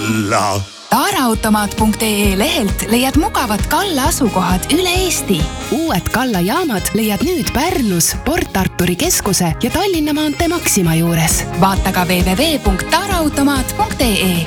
kalla. Taaraautomaat.ee lehelt leiad mugavad Kalla asukohad üle Eesti. Uued Kalla jaamad leiad nüüd Pärnus, Port Arturi keskuse ja Tallinna maantee Maxima juures. Vaata ka www.taaraautomaat.ee.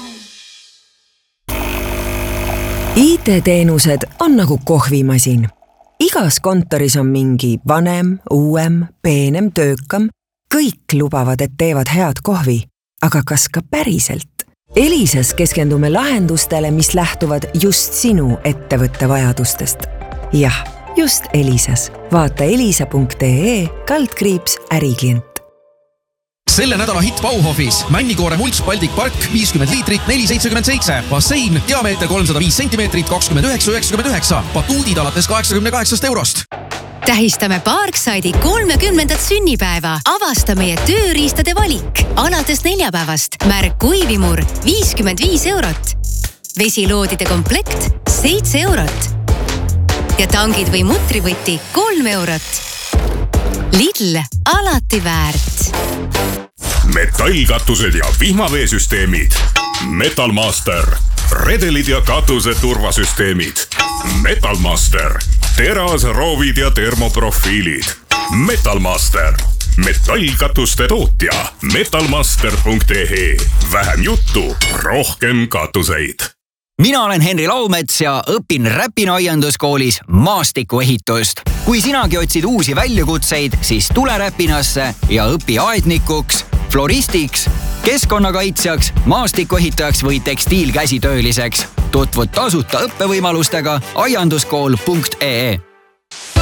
IT-teenused on nagu kohvimasin. Igas kontoris on mingi vanem, uuem, peenem, töökam. Kõik lubavad, et teevad head kohvi. Aga kas ka päriselt? Elisas keskendume lahendustele, mis lähtuvad just sinu ettevõtte vajadustest. Jah, just Elisas. Vaata elisa.ee/äriklient. Selle nädala hitt Bauhofis. Männikoore mults Baltic Park 50 liitrit 4,77. Bassein, diameeter 305 cm 29,99. Batuudid alates 88 eurost. Tähistame Parkside'i 30. sünnipäeva. Avasta meie tööriistade valik. Alates neljapäevast märk kuivimur 55 eurot. Vesiloodide komplekt 7 eurot. Ja tangid või mutrivõti 3 eurot. Lidl, alati väärt. Metallkatused ja vihmaveesüsteemid. Metalmaster. Redelid ja katuse turvasüsteemid. Metalmaster. Teras, roovid ja termoprofiilid. Metalmaster. Metallkatuste tootja. Metalmaster.ee. Vähem juttu, rohkem katuseid. Mina olen Henri Laumets ja õpin Räpina aianduskoolis maastikuehitust. Kui sinagi otsid uusi väljakutseid, siis tule Räpinasse ja õpi aednikuks, floristiks, keskkonnakaitsjaks, maastikuehitajaks või tekstiilkäsitööliseks. Tutvud tasuta õppevõimalustega aianduskool.ee.